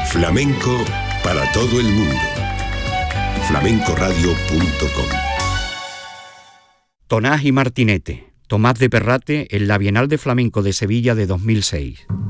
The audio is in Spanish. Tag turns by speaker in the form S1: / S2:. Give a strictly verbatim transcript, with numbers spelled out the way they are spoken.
S1: Flamenco para todo el mundo. flamenco radio punto com.
S2: Tonás y Martinete, Tomás de Perrate en la Bienal de Flamenco de Sevilla de dos mil seis.